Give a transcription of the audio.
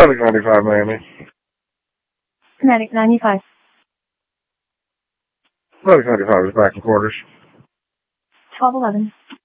Medic 95, Miami. Medic 95. Medic 95 is back in quarters. 1211.